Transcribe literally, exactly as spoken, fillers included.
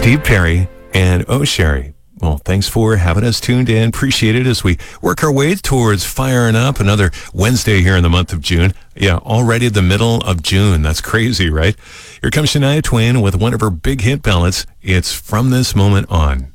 Steve Perry and Oh Sherry. Well, thanks for having us tuned in. Appreciate it as we work our way towards firing up another Wednesday here in the month of June. Yeah, already the middle of June. That's crazy, right? Here comes Shania Twain with one of her big hit ballads. It's From This Moment On.